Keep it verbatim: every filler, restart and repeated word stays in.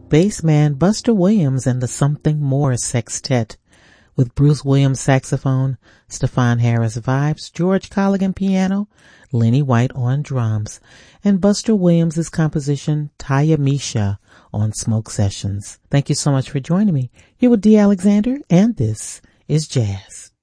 bassman Buster Williams and the Something More Sextet, with Bruce Williams saxophone, Stefan Harris vibes, George Colligan piano, Lenny White on drums, and Buster Williams' composition Taya Misha on Smoke Sessions. Thank you so much for joining me. Here with Dee Alexander, and this is Jazz.